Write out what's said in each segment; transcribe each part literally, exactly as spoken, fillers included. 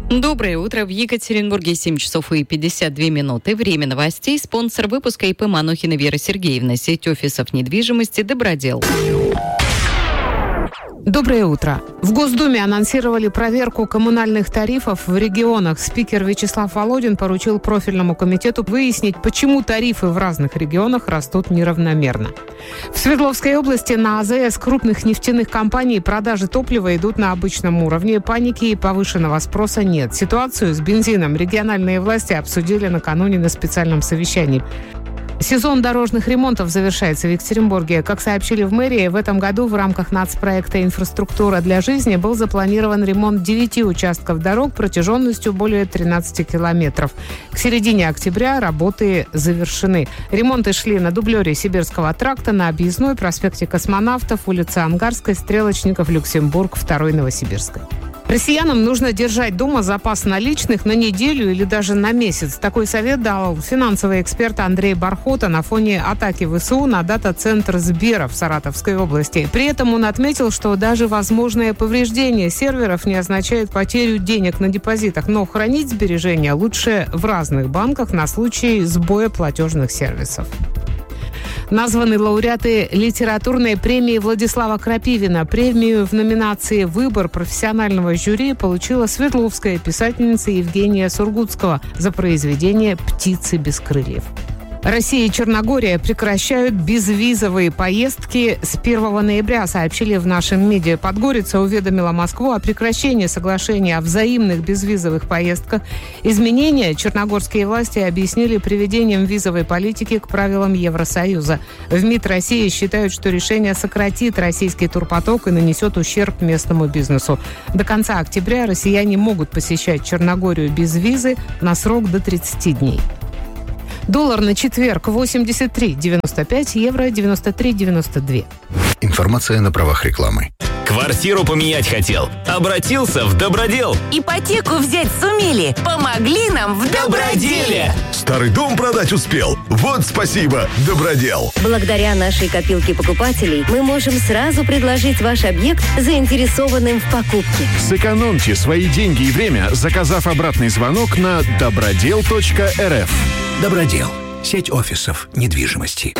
Доброе утро. В Екатеринбурге семь часов и пятьдесят две минуты. Время новостей. Спонсор выпуска ИП Манохина Вера Сергеевна. Сеть офисов недвижимости «Добродел». Доброе утро. В Госдуме анонсировали проверку коммунальных тарифов в регионах. Спикер Вячеслав Володин поручил профильному комитету выяснить, почему тарифы в разных регионах растут неравномерно. В Свердловской области на АЗС крупных нефтяных компаний продажи топлива идут на обычном уровне. Паники и повышенного спроса нет. Ситуацию с бензином региональные власти обсудили накануне на специальном совещании. Сезон дорожных ремонтов завершается в Екатеринбурге. Как сообщили в мэрии, в этом году в рамках нацпроекта «Инфраструктура для жизни» был запланирован ремонт девяти участков дорог протяженностью более тринадцати километров. К середине октября работы завершены. Ремонты шли на дублере Сибирского тракта, на Объездной, проспекте Космонавтов, улице Ангарской, Стрелочников, Люксембург, второй Новосибирской. Россиянам нужно держать дома запас наличных на неделю или даже на месяц. Такой совет дал финансовый эксперт Андрей Бархота на фоне атаки ВСУ на дата-центр Сбера в Саратовской области. При этом он отметил, что даже возможное повреждение серверов не означает потерю денег на депозитах, но хранить сбережения лучше в разных банках на случай сбоя платежных сервисов. Названы лауреаты литературной премии Владислава Крапивина. Премию в номинации «Выбор профессионального жюри» получила свердловская писательница Евгения Сургутского за произведение «Птицы без крыльев». Россия и Черногория прекращают безвизовые поездки с первого ноября, сообщили в нашем медиа. Подгорица уведомила Москву о прекращении соглашения о взаимных безвизовых поездках. Изменения черногорские власти объяснили приведением визовой политики к правилам Евросоюза. В МИД России считают, что решение сократит российский турпоток и нанесет ущерб местному бизнесу. До конца октября россияне могут посещать Черногорию без визы на срок до тридцати дней. Доллар на четверг восемьдесят три девяносто пять, евро девяносто три девяносто два. Информация на правах рекламы. Квартиру поменять хотел? Обратился в Добродел. Ипотеку взять сумели? Помогли нам в Доброделе. Старый дом продать успел? Вот спасибо, Добродел. Благодаря нашей копилке покупателей мы можем сразу предложить ваш объект заинтересованным в покупке. Сэкономьте свои деньги и время, заказав обратный звонок на добродел точка эр эф. Добродел. Сеть офисов недвижимости.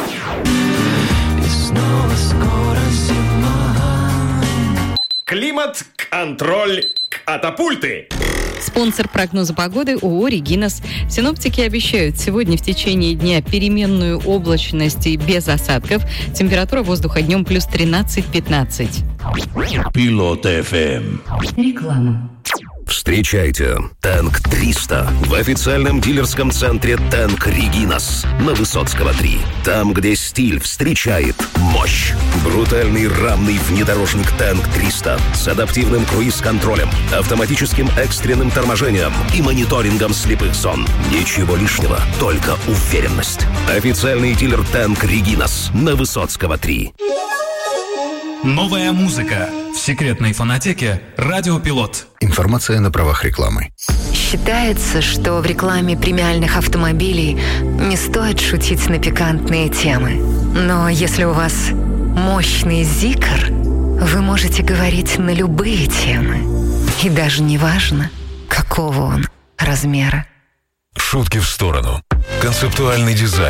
Климат-контроль катапульты. Спонсор прогноза погоды ООО «Регинас». Синоптики обещают сегодня в течение дня переменную облачность и без осадков. Температура воздуха днем плюс тринадцать-пятнадцать. Пилот эф эм. Реклама. Встречайте «Танк триста» в официальном дилерском центре «Танк Регинас» на Высоцкого три. Там, где стиль встречает мощь. Брутальный рамный внедорожник «Танк триста» с адаптивным круиз-контролем, автоматическим экстренным торможением и мониторингом слепых зон. Ничего лишнего, только уверенность. Официальный дилер «Танк Регинас» на Высоцкого три. Новая музыка в секретной фонотеке «Радио Пилот». Информация на правах рекламы. Считается, что в рекламе премиальных автомобилей не стоит шутить на пикантные темы. Но если у вас мощный зикр, вы можете говорить на любые темы. И даже не важно, какого он размера. Шутки в сторону. Концептуальный дизайн.